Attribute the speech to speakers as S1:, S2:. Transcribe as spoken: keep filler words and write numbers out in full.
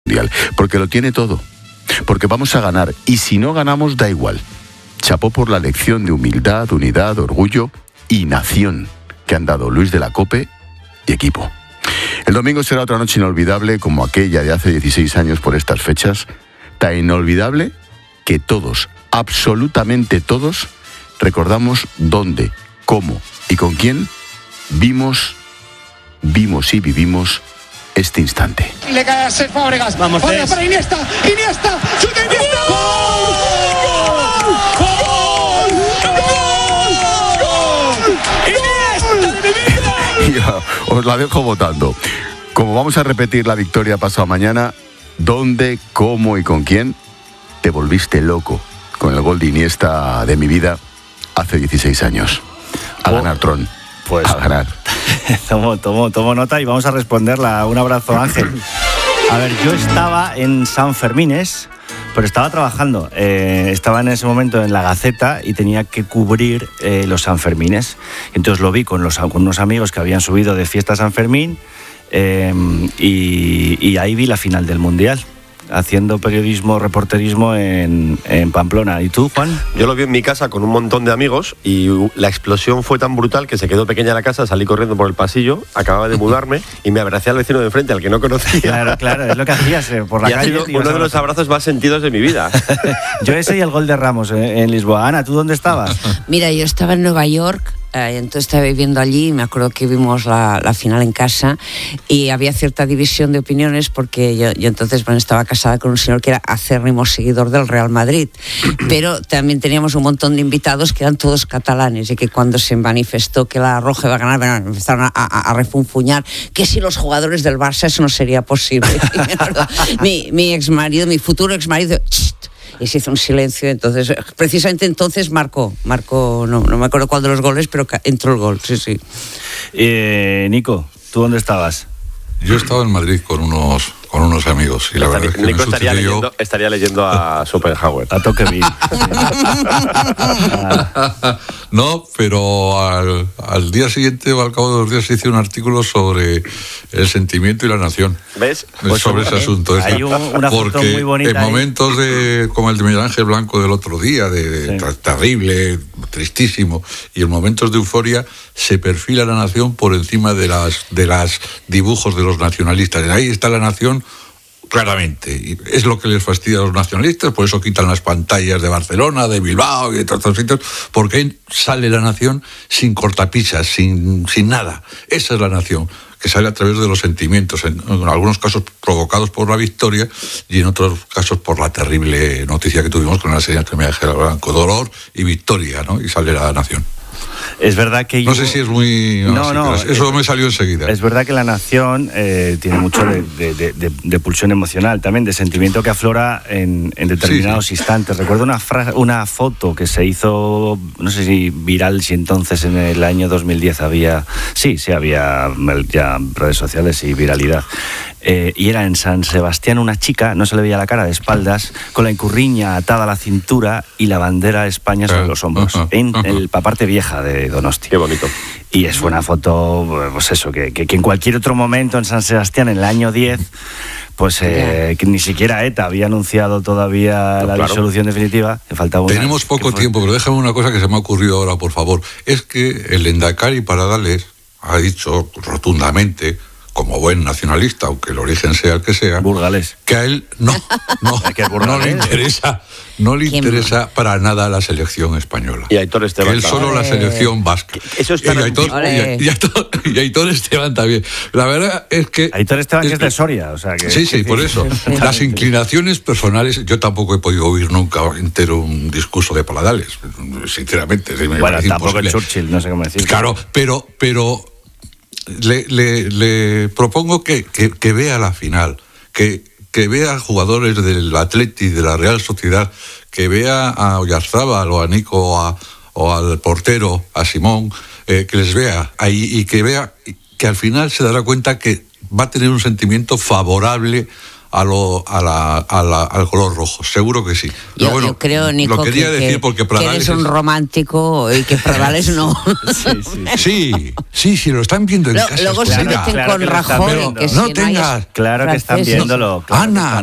S1: Mundial, porque lo tiene todo, porque vamos a ganar, y si no ganamos da igual. Chapó por la lección de humildad, unidad, orgullo y nación que han dado Luis de la Cope y equipo. El domingo será otra noche inolvidable como aquella de hace dieciséis años por estas fechas, tan inolvidable que todos, absolutamente todos, recordamos dónde, cómo y con quién vimos, vimos y vivimos este instante.
S2: Le cae a Cesc Fábregas. Vamos, Fábregas para Iniesta. Iniesta. ¡Chuta Iniesta! ¡Gol! ¡Gol! ¡Gol! ¡Iniesta de mi vida!
S1: Yo os la dejo votando. Como vamos a repetir la victoria pasado mañana, ¿dónde, cómo y con quién te volviste loco con el gol de Iniesta de mi vida hace dieciséis años? A oh, ganar, Tron.
S3: Pues
S1: a ganar.
S3: Tomo, tomo, tomo nota y vamos a responderla. Un abrazo, Ángel. A ver, yo estaba en San Fermines, pero estaba trabajando. Eh, estaba en ese momento en La Gaceta y tenía que cubrir eh, los San Fermines. Entonces lo vi con, los, con unos amigos que habían subido de fiesta a San Fermín eh, y, y ahí vi la final del Mundial, haciendo periodismo, reporterismo en, en Pamplona. ¿Y tú, Juan?
S4: Yo lo vi en mi casa con un montón de amigos y la explosión fue tan brutal que se quedó pequeña la casa, salí corriendo por el pasillo, acababa de mudarme y me abracé al vecino de enfrente, al que no conocía.
S3: Claro, claro, es lo que hacías eh, por la
S4: y
S3: calle.
S4: Ha sido uno de los abrazos más sentidos de mi vida.
S3: Yo ese y el gol de Ramos eh, en Lisboa. Ana, ¿tú dónde estabas?
S5: Mira, yo estaba en Nueva York. Eh, entonces estaba viviendo allí y me acuerdo que vimos la, la final en casa y había cierta división de opiniones porque yo, yo entonces bueno, estaba casada con un señor que era acérrimo seguidor del Real Madrid, pero también teníamos un montón de invitados que eran todos catalanes y que cuando se manifestó que la Roja iba a ganar, bueno, empezaron a, a, a refunfuñar que si los jugadores del Barça eso no sería posible. mi, mi ex marido, mi futuro ex marido, y se hizo un silencio. Entonces, precisamente entonces marcó, marcó, no, no me acuerdo cuál de los goles, pero entró el gol, sí, sí.
S3: Eh, Nico, ¿tú dónde estabas?
S6: Yo estaba en Madrid con unos con unos amigos y la
S4: estaría,
S6: verdad es que
S4: Nico
S6: me
S4: estaría
S6: sucedió...
S4: leyendo, estaría leyendo a Schopenhauer.
S3: A toque bien.
S6: No, pero al, al día siguiente o al cabo de los días se hizo un artículo sobre el sentimiento y la nación.
S4: ¿Ves?
S6: Pues sobre ese asunto.
S3: Hay
S6: esa.
S3: un, una foto
S6: Porque
S3: muy bonita
S6: en
S3: ahí.
S6: momentos de, como el de Miguel Ángel Blanco del otro día, de, de sí. terrible, tristísimo, y en momentos de euforia se perfila la nación por encima de las de las dibujos de los nacionalistas. Ahí está la nación claramente, y es lo que les fastidia a los nacionalistas, por eso quitan las pantallas de Barcelona, de Bilbao y de todos estos sitios, porque ahí sale la nación sin cortapisas, sin, sin nada. Esa es la nación, que sale a través de los sentimientos, en, en algunos casos provocados por la victoria y en otros casos por la terrible noticia que tuvimos con la señal de Miguel Ángel Blanco, dolor y victoria, ¿no? Y sale la nación.
S3: Es verdad que yo...
S6: No sé si es muy... No,
S3: no,
S6: sí,
S3: no
S6: eso
S3: es,
S6: me salió enseguida.
S3: Es verdad que la nación eh, tiene mucho de, de, de, de, de pulsión emocional, también de sentimiento que aflora en, en determinados sí, sí. instantes. Recuerdo una, fra- una foto que se hizo, no sé si viral, si entonces en el año dos mil diez había... Sí, sí había ya redes sociales y viralidad. Eh, y era en San Sebastián una chica, no se le veía la cara, de espaldas, con la incurriña atada a la cintura y la bandera de España sobre los hombros, uh-huh, en uh-huh. el, la parte vieja de Donosti.
S4: Qué bonito.
S3: Y es una foto, pues eso, que, que, que en cualquier otro momento en San Sebastián, en el año diez, pues eh, que ni siquiera ETA había anunciado todavía no, la claro. disolución definitiva. Le faltaba una,
S6: Tenemos poco tiempo, pero déjame una cosa que se me ha ocurrido ahora, por favor. Es que el Endacari Paradales ha dicho rotundamente, como buen nacionalista, aunque el origen sea el que sea,
S3: Burgales,
S6: que a él no, no, no le interesa, no le interesa para nada la selección española.
S4: Y Aitor Esteban.
S6: Que él solo la selección vasca.
S4: Eso es
S6: y, Aitor, y, y, Aitor, y Aitor Esteban también. La verdad es que...
S3: Aitor Esteban es que es de Soria, o sea que...
S6: Sí, sí, por eso. Las inclinaciones personales, yo tampoco he podido oír nunca entero un discurso de Paladales, sinceramente. Me
S3: bueno, tampoco
S6: imposible.
S3: el Churchill, no sé cómo decir.
S6: Claro, pero... pero Le, le, le propongo que, que, que vea la final, que, que vea jugadores del Atleti, de la Real Sociedad, que vea a Oyarzábal o a Nico o, a, o al portero, a Simón, eh, que les vea ahí y que vea que al final se dará cuenta que va a tener un sentimiento favorable a lo, a la, a la, al color rojo, seguro que sí. Pero
S5: Yo,
S6: bueno,
S5: yo creo, Nico,
S6: lo quería
S5: que,
S6: decir
S5: que,
S6: porque
S5: que eres un
S6: es...
S5: romántico y que Pradales no.
S3: Sí, sí.
S6: Sí, sí, sí, lo están viendo en
S5: Lo,
S6: casa.
S5: luego se
S3: Claro,
S5: meten
S3: claro
S5: con
S3: que lo están
S5: Rajoy,
S3: viendo.
S5: que
S6: No
S5: si
S6: tengas-
S5: hay
S3: Claro que están
S5: franceses.
S3: viéndolo. Claro que
S6: Ana,
S3: están